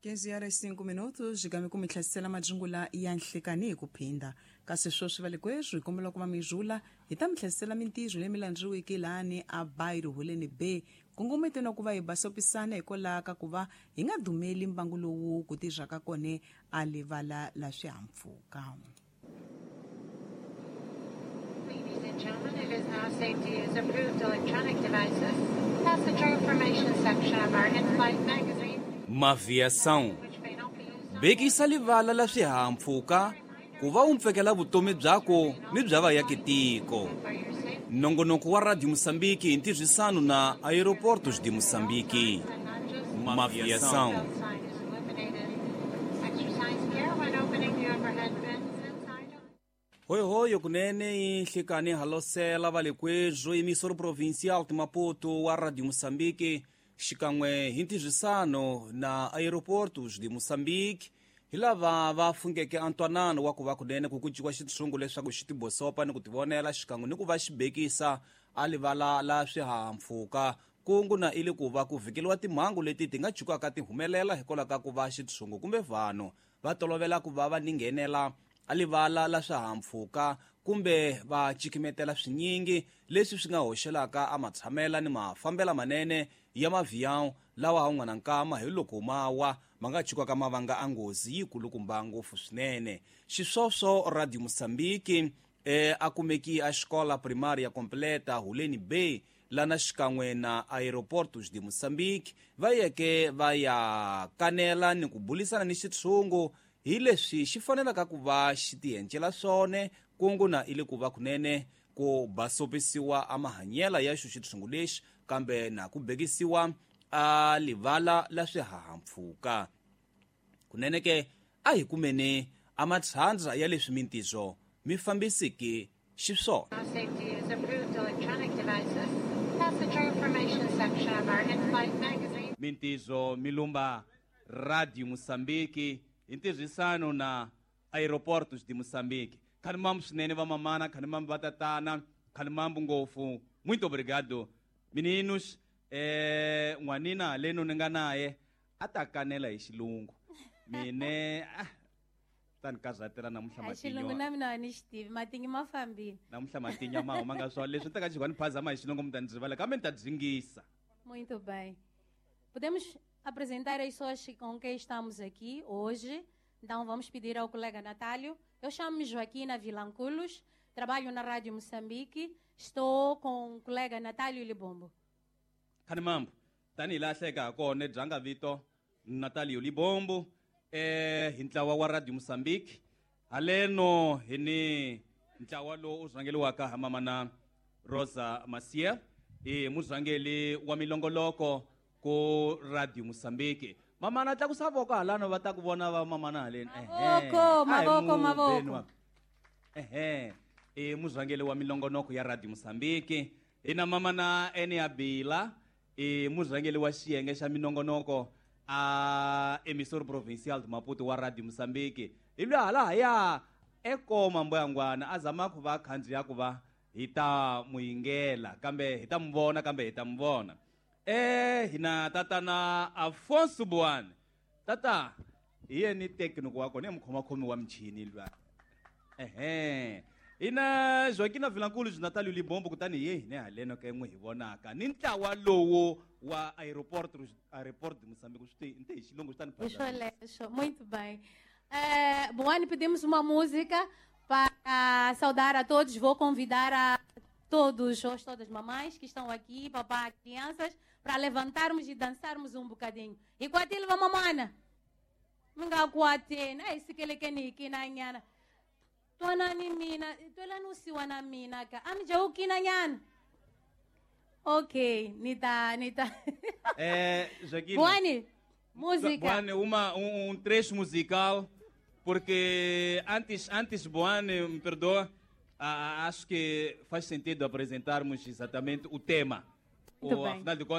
15:05 jikami kumitlasela majungula ya nhlekani kuphinda kasi swoswi valekwezwi kombela kuva mijula hi ta mithlasela mintizo leyi milandriwiki lani a Bairu Huleni Bay kongometeni kuva hi basopisana hikolaka kuva hi nga dumeli mbangu lowu ku tirhaka kone a livala la swihahampfhuka. Ladies and gentlemen, it is now safe to use approved electronic devices. Passenger information section of our in-flight magazine. Maviação. Bekisa livala la swihahampfhuka ku va umpfekela vutomi byako ni bya vaakitiko. Nongonoko wa Radio Moçambique hi ntirhisano na Aeroportos de Moçambique. Maviação. Hoyo kunene inhlekani halosela valekwezwo emisoro provincial de Maputo wa Radio Moçambique xikan'we hi ntirhisano na Aeroportos de Moçambique hi lava va fungeke antwanano wa ku va kunene ku kuciwa xitshungu leswaku xi tibosopa ni ku tivonela xikan'we ni ku va xi bekisa a livala la swihahampfhuka kungu na ile ku va ku vhikeliwa timhangu leti ti nga chukaka ti humelela hikwalaho ka ku va xitshungu kumbe vanhu va tolovela ku va ni nghenela a livala la swihahampfhuka kumbe va cikimetela swinyingi leswi swi nga hoxelaka a matshamela ni mafambela manene ya mavhiyawu lawa un'wana nkama hi loko mawa ma nga chukaka mavanga a nghozi yikulukumba ngopfu swinene. Xiswoswo Radio Moçambique a kumeki a xikola primária completa Huleni Bay lana xikan'we na Aeroportos de Moçambique va yeke va ya kanela ni ku bulisana ni xitshungu hi leswi xi fanelaka ku va xi tiyencela swone kungu na ile ku va kunene ku basopisiwa a mahanyela ya xo xitshungu lexi kambe na ku bekisiwa a livala la swihahampfhuka. Kunene ke a hi kumeni a matshandza ya leswi mintizo mi fambisiki xiswona. Mintizo milumba Radio Moçambique hi ntirhisano na Aeroportos de Moçambique. Khanimambo swinene vamamana, khanimambo vatatana, khanimambo ngopfu. Muito obrigado. Meninos, n'wanina leno ni nga naye a ta kanela hi xilungu. Mine ta ni kazatela namuntlha matinyo. Xilungu na mina a ni xi tivi, matinyo ma fambile. Namuntlha matinyo ma huma nga swona leswi ni ta ka xigwani phazama hi xilungu mi ta ni rivala kambe ni ta dzingisa. Muito bem. Podemos apresentar as pessoas com quem estamos aqui hoje. Então vamos pedir ao colega Natálio. Eu chamo-me Joaquina Vilanculos, trabalho na Rádio Moçambique. Estou com o colega Natálio Libombo. Khanimambo, tani lahleka kone dzanga vito Natálio Libombo hi ntlawa wa Radio Moçambique. Haleno hi ni ntlawa lowu u rhangeliwaka hi mama na Rosa Masia i murhangeli wa milongoloko ku Radio Moçambique. Mama na tlakusa voko halano va ta ku vona va mama na haleni. Mavoko. Murhangeli wa milongonoko ya Radio Moçambique. Ina mama na Eniabila murhangeli wa xiyenge xa minongonoko a emisoro provincial de Maputo wa Radio Moçambique. Hi laha ya ekoma mboyangwana a zama ku va khandziya ku va hi ta muyingela kambe hi ta mu vona kambe hi ta mu vona. Hina tatana Afonso Buane. Tata hi yeni tekniko wa kona mukhomakhomi wa michini lwa. Ina Joaquina Vilanculos Natálio Libombo kutani hi ne haleno ke n'wi hi vonaka ni ntlawa lowu wa Aeroporto de Moçambique swi inte hi xilungu xitani Isso, muito bem. Buane, pedimos uma música para saudar a todos. Vou convidar a todas as mamães que estão aqui, papá, crianças, para levantarmos e dançarmos um bocadinho. E com a tilva mamana. Minga kuatena, esse que ele quer que na nhana. Tuana ni mina, tuela no siwana mina ka. Ami jau kina nyan. Ok, nita. Joaquina. Buane, música. Buane, trecho musical, porque antes Buane, me perdoa, acho que faz sentido apresentarmos exatamente o tema. Afinal de contas,